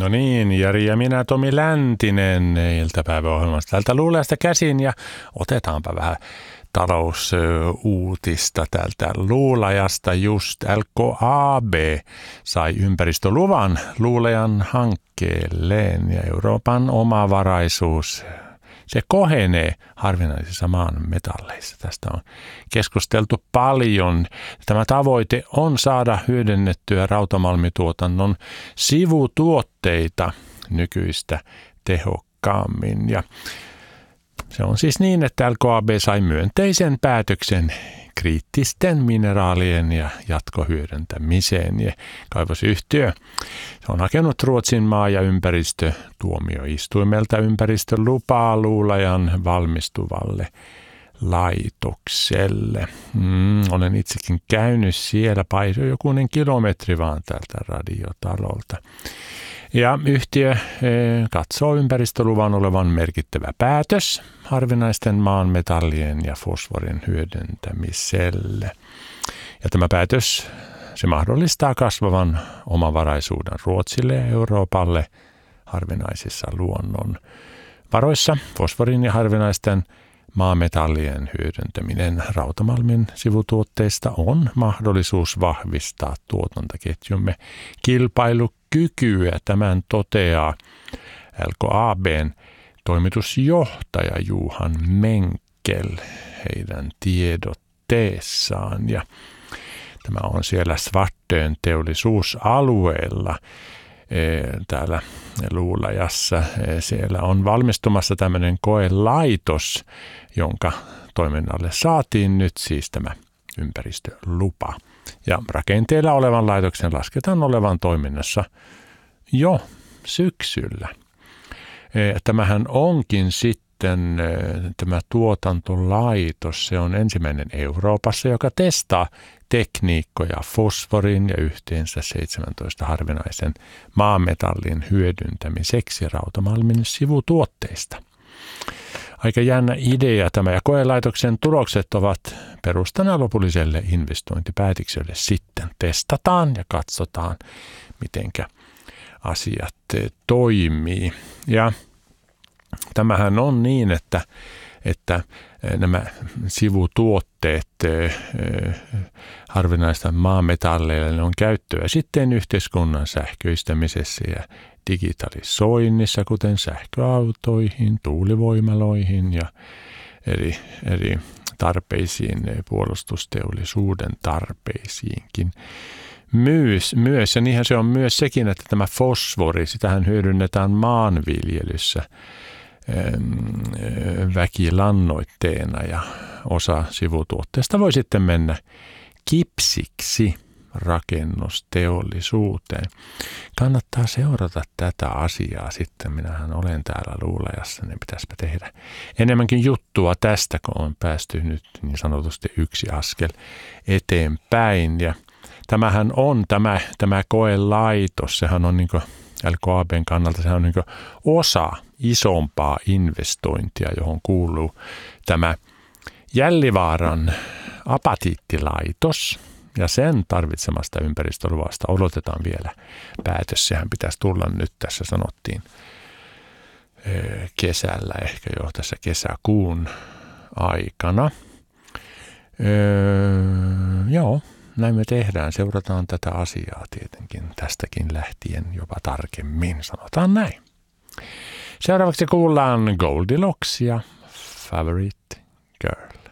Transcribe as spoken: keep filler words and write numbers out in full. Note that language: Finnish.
No niin, Jari ja minä Tomi Läntinen iltapäiväohjelmasta täältä Luulajasta käsin ja otetaanpa vähän talousuutista täältä Luulajasta. Just L K A B sai ympäristöluvan Luulajan hankkeelleen ja Euroopan omavaraisuus, se kohenee harvinaisissa maan metalleissa. Tästä on keskusteltu paljon. Tämä tavoite on saada hyödynnettyä rautamalmituotannon sivutuotteita nykyistä tehokkaammin. Ja se on siis niin, että L K A B sai myönteisen päätöksen kriittisten mineraalien ja jatkohyödyntämiseen. Ja kaivosyhtiö se on hakenut Ruotsin maa- ja ympäristötuomioistuimelta ympäristölupaa Luulajan valmistuvalle laitokselle. Mm, olen itsekin käynyt siellä, paisoi jokunen kilometri vaan täältä radiotalolta. Ja yhtiö e, katsoo ympäristöluvan olevan merkittävä päätös harvinaisten maanmetallien ja fosforin hyödyntämiselle. Ja tämä päätös se mahdollistaa kasvavan omavaraisuuden Ruotsille ja Euroopalle harvinaisissa luonnon varoissa. Fosforin ja harvinaisten maametallien hyödyntäminen rautamalmin sivutuotteista on mahdollisuus vahvistaa tuotantoketjumme kilpailukykyä. Tämän toteaa L K A B:n toimitusjohtaja Johan Menkel heidän tiedotteessaan. Ja tämä on siellä Svartön teollisuusalueella täällä Luulajassa. Siellä on valmistumassa tämmöinen koelaitos, jonka toiminnalle saatiin nyt siis tämä ympäristölupa. Ja rakenteella olevan laitoksen lasketaan olevan toiminnassa jo syksyllä. Tämähän onkin sitten tämä tuotantolaitos, se on ensimmäinen Euroopassa, joka testaa tekniikkoja fosforin ja yhteensä seitsemäntoista harvinaisen maametallin hyödyntämiseksi rautamalmin sivutuotteista. Aika jännä idea tämä, ja koelaitoksen tulokset ovat perustana lopulliselle investointipäätökselle. Sitten testataan ja katsotaan, mitenkä asiat toimii. Ja tämähän on niin, että, että nämä sivutuotteet harvinaista maametalleilla ne on käyttöä sitten yhteiskunnan sähköistämisessä ja digitalisoinnissa, kuten sähköautoihin, tuulivoimaloihin ja eri, eri tarpeisiin, puolustusteollisuuden tarpeisiinkin. Myös, myös, ja niinhän se on myös sekin, että tämä fosfori, sitähän hyödynnetään maanviljelyssä väkilannoitteena ja osa sivutuotteesta voi sitten mennä kipsiksi rakennusteollisuuteen. Kannattaa seurata tätä asiaa sitten. Minähän olen täällä Luulajassa, niin pitäisipä tehdä enemmänkin juttua tästä, kun on päästy nyt niin sanotusti yksi askel eteenpäin. Ja tämähän on tämä, tämä koelaitos, sehän on niin kuin L K A B:n kannalta sehän on niin kuin osa isompaa investointia, johon kuuluu tämä Jällivaaran apatiittilaitos ja sen tarvitsemasta ympäristöluvasta odotetaan vielä päätös. Sehän pitäisi tulla nyt, tässä sanottiin kesällä, ehkä jo tässä kesäkuun aikana. Öö, joo. Näin me tehdään. Seurataan tätä asiaa tietenkin tästäkin lähtien jopa tarkemmin, sanotaan näin. Seuraavaksi kuullaan Goldilocks ja Favorite Girl.